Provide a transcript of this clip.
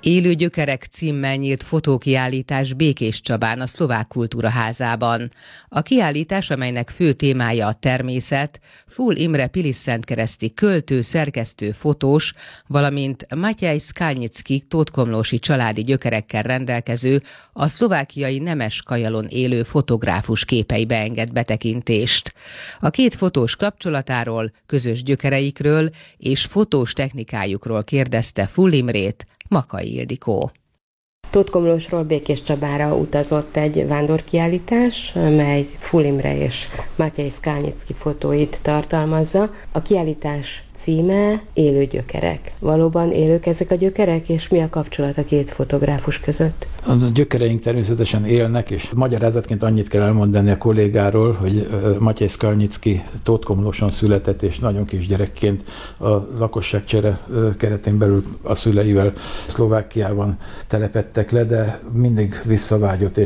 Élő gyökerek címmel nyílt fotókiállítás Békéscsabán a Szlovák Kultúraházában. A kiállítás, amelynek fő témája a természet, Full Imre pilisszentkereszti költő, szerkesztő, fotós, valamint Matyej Skalnyicki tótkomlósi családi gyökerekkel rendelkező, a szlovákiai Nemes-Kajalon élő fotográfus képeibe enged betekintést. A két fotós kapcsolatáról, közös gyökereikről és fotós technikájukról kérdezte Full Imrét Makai Ildikó. Tótkomlósról Békéscsabára utazott egy vándorkiállítás, mely Full Imre és Matyej Skalnyicki fotóit tartalmazza. A kiállítás címe Élő gyökerek. Valóban élők ezek a gyökerek, és mi a kapcsolat a két fotográfus között? A gyökereink természetesen élnek, és magyarázatként annyit kell elmondani a kollégáról, hogy Matyej Skalnyicki Tótkomlóson született, és nagyon kis gyerekként a lakosságcsere keretén belül a szüleivel Szlovákiában telepedtek le, de mindig visszavágyott,